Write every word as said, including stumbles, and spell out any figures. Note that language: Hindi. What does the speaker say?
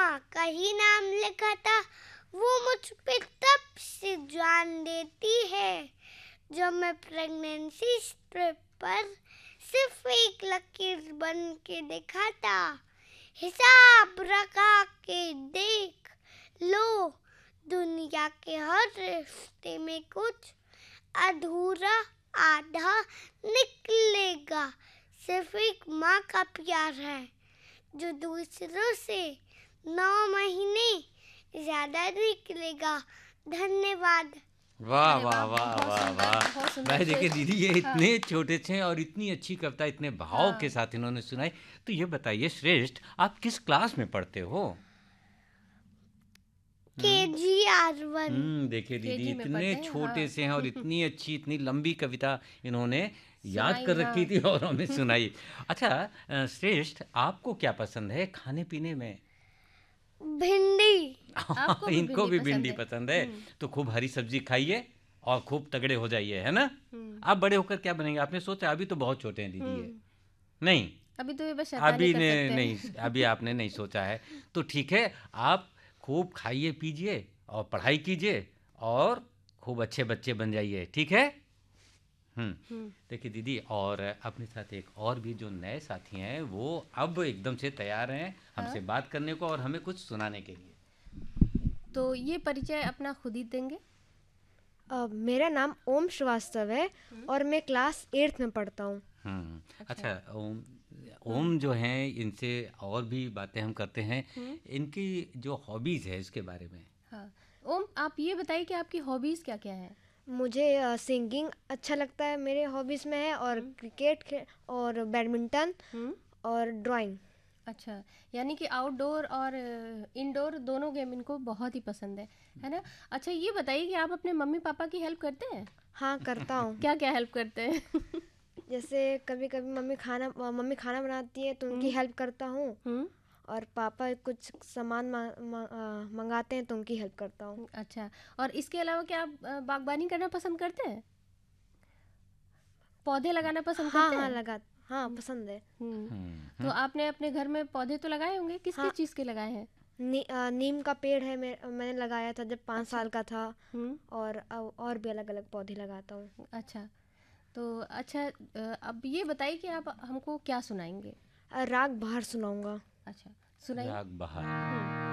माँ का ही नाम लिखा था, वो मुझ पे तब से जान देती है जब मैं प्रेगनेंसी स्ट्रिप पर सिर्फ एक लकीर बन के दिखा था। हिसाब रखा के देख लो, दुनिया के हर रिश्ते में कुछ अधूरा आधा निकलेगा। सिर्फ एक माँ का प्यार है जो दूसरों से नौ महीने ज्यादा निकलेगा। धन्यवाद। वाह अरे वाह वाह, वाह बहुत वाह सुंदर, वाह। बहुत सुंदर भाई देखिए श्रेष्ठ। दीदी, ये हाँ, इतने छोटे से और इतनी अच्छी कविता इतने भाव के हाँ। साथ इन्होंने सुनाई। तो ये बताइए श्रेष्ठ, आप किस क्लास में पढ़ते हो? के हम्म जी आर वन। हम्म देखिए दीदी, केजी में इतने पढ़ते हैं, छोटे हाँ। से हैं और इतनी अच्छी इतनी लंबी कविता इन्होंने याद सुनाई, कर रखी हाँ। थी और हमें सुनाई। अच्छा अ, श्रेष्ठ, आपको क्या पसंद है खाने पीने में? भिंडी। आपको भी इनको भिंडी भी पसंद भिंडी है? पसंद है। हम्म, तो खूब हरी सब्जी खाइए और खूब तगड़े हो जाइए, है ना? हम्म, आप बड़े होकर क्या बनेंगे आपने सोचा? अभी तो बहुत छोटे हैं दीदी ये। हम्म। नहीं, अभी तो ये बस शैतानी अभी कर ने सकते नहीं, हैं। अभी आपने नहीं सोचा है। तो ठीक है, आप खूब खाइए पीजिए और पढ़ाई कीजिए और खूब अच्छे बच्चे बन जाइए, ठीक है? हम्म हम्म, देखिए दीदी, और अपने साथ एक और भी जो नए साथी हैं वो अब एकदम से तैयार हैं हाँ। हमसे बात करने को और हमें कुछ सुनाने के लिए। तो ये परिचय अपना खुद ही देंगे। अ, मेरा नाम ओम श्रीवास्तव है हम्म, और मैं क्लास एट्थ में पढ़ता हूँ। हम्म अच्छा। अच्छा ओम, हम्म, ओम जो हैं इनसे और भी बातें हम करते हैं। हम्म, इनकी जो हॉबीज़ है इसके बारे में। हाँ। ओम, आप ये बताइए कि आपकी हॉबीज क्या क्या है? मुझे सिंगिंग अच्छा लगता है, मेरे हॉबीज़ में है, और हम्म, क्रिकेट खे- और बैडमिंटन हम्म। और ड्राइंग। अच्छा, यानी कि आउटडोर और इंडोर दोनों गेम इनको बहुत ही पसंद है है ना? अच्छा, ये बताइए कि आप अपने मम्मी पापा की हेल्प करते हैं? हाँ, करता हूँ। क्या क्या हेल्प करते हैं? जैसे कभी कभी मम्मी खाना मम्मी खाना बनाती है तो उनकी हम्म, हेल्प करता हूँ, हम्म। और पापा कुछ सामान मा- मा- अ, मंगाते हैं तो उनकी हेल्प करता हूँ। अच्छा, और इसके अलावा क्या आप अ, बागबानी करना पसंद करते हैं? पौधे लगाना पसंद हाँ करते हाँ हैं? लगा हाँ, हम्म, पसंद है। हम्म। हम्म तो हम्म, आपने अपने घर में पौधे तो लगाए होंगे, किस हाँ, किस चीज़ के लगाए हैं? नी, अ, नीम का पेड़ है, मैं, मैंने लगाया था जब पाँच अच्छा। साल का था। हम्म, और अ- और भी अलग अलग पौधे लगाता हूँ। अच्छा। तो अच्छा, अ, अब ये बताइए कि आप हमको क्या सुनाएंगे? अ, राग बाहर सुनाऊंगा। अच्छा, सुनाइए। राग बहार। हम्म।